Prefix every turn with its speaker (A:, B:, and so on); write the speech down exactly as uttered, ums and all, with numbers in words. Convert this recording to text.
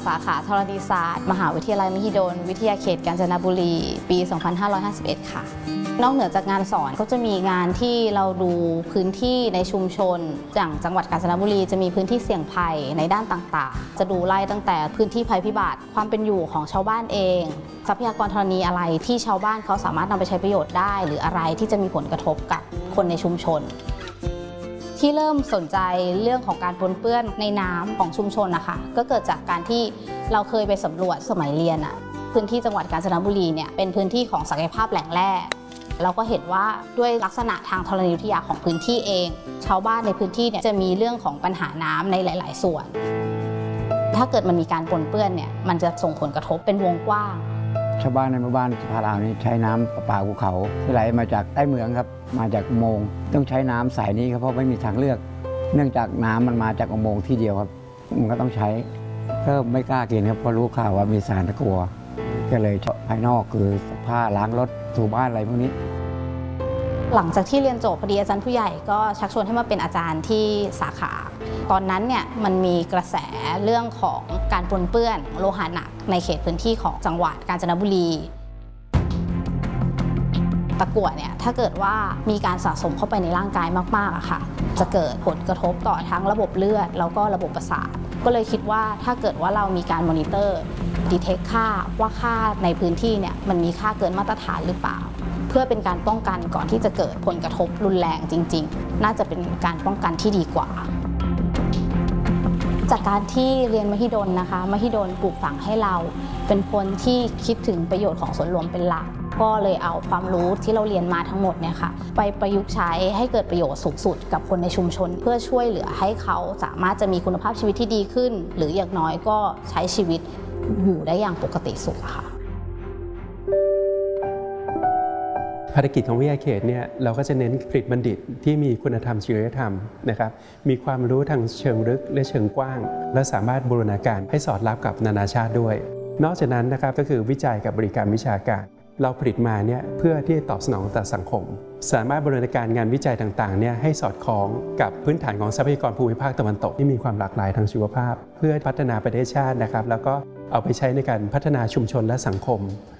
A: สาขาธรณีศาสตร์มหาวิทยาลัยมหิดลวิทยาเขตกาญจนบุรีปี สองพันห้าร้อยห้าสิบเอ็ด ค่ะนอกเหนือจากงานสอนก็จะมีงานที่เราดูพื้นที่ในชุมชนอย่างจังหวัดกาญจนบุรีจะมีพื้นที่เสี่ยงภัยในด้านต่างๆจะดูไล่ตั้งแต่พื้นที่ภัยพิบัติความเป็นอยู่ของชาวบ้านเองทรัพยากรธรณีอะไรที่ชาวบ้านเขาสามารถนำไปใช้ประโยชน์ได้หรืออะไรที่จะมีผลกระทบกับคนในชุมชนที่เริ่มสนใจเรื่องของการปนเปื้อนในน้ำของชุมชนนะคะก็เกิดจากการที่เราเคยไปสำรวจสมัยเรียนอะพื้นที่จังหวัดกาญจนบุรีเนี่ยเป็นพื้นที่ของศักยภาพแหล่งแร่เราก็เห็นว่าด้วยลักษณะทางธรณีวิทยาของพื้นที่เองชาวบ้านในพื้นที่เนี่ยจะมีเรื่องของปัญหาน้ำในหลายๆส่วนถ้าเกิดมันมีการปนเปื้อนเนี่ยมันจะส่งผลกระทบเป็นวงกว้าง
B: ชาวบ้านในหมู่บ้านสภาราวนี้ใช้น้ำประปาภูเขาที่ไหลมาจากใต้เมืองครับมาจากอุโมงค์ต้องใช้น้ำสายนี้ครับเพราะไม่มีทางเลือกเนื่องจากน้ำมันมาจากอุโมงค์ที่เดียวครับมันก็ต้องใช้ก็ไม่กล้ากินครับเพราะรู้ข่าวว่ามีสารตะกั่วก็เลยภายนอกคือผ้าล้างรถถูบ้านอะไรพวกนี้
A: หลังจากที่เรียนจบพอดีอาจารย์ผู้ใหญ่ก็ชักชวนให้มาเป็นอาจารย์ที่สาขาตอนนั้นเนี่ยมันมีกระแสเรื่องของการปนเปื้อนโลหะหนักในเขตพื้นที่ของจังหวัดกาญจนบุรีตะกั่วเนี่ยถ้าเกิดว่ามีการสะสมเข้าไปในร่างกายมากๆอะค่ะจะเกิดผลกระทบต่อทั้งระบบเลือดแล้วก็ระบบประสาทก็เลยคิดว่าถ้าเกิดว่าเรามีการมอนิเตอร์ดีเทคค่าว่าค่าในพื้นที่เนี่ยมันมีค่าเกินมาตรฐานหรือเปล่าเพื่อเป็นการป้องกันก่อนที่จะเกิดผลกระทบรุนแรงจริงๆน่าจะเป็นการป้องกันที่ดีกว่าจากการที่เรียนมหิดลนะคะมหิดลปลูกฝังให้เราเป็นคนที่คิดถึงประโยชน์ของส่วนรวมเป็นหลักก็เลยเอาความรู้ที่เราเรียนมาทั้งหมดเนี่ยค่ะไปประยุกต์ใช้ให้เกิดประโยชน์สูงสุดกับคนในชุมชนเพื่อช่วยเหลือให้เขาสามารถจะมีคุณภาพชีวิตที่ดีขึ้นหรืออย่างน้อยก็ใช้ชีวิตอยู่ได้อย่างปกติสุขค่ะ
C: ภารกิจของวิทยาเขตเนี่ยเราก็จะเน้นผลิตบัณฑิตที่มีคุณธรรมจริยธรรมนะครับมีความรู้ทางเชิงลึกและเชิงกว้างและสามารถบูรณาการให้สอดรับกับนานาชาติด้วยนอกจากนั้นนะครับก็คือวิจัยกับบริการวิชาการเราผลิตมาเนี่ยเพื่อที่จะตอบสนองต่อสังคมสามารถบูรณาการงานวิจัยต่างๆเนี่ยให้สอดคล้องกับพื้นฐานของทรัพยากรภูมิภาคตะวันตกที่มีความหลากหลายทางชีวภาพเพื่อพัฒนาประเทศชาตินะครับแล้วก็เอาไปใช้ในการพัฒนาชุมชนและสังคม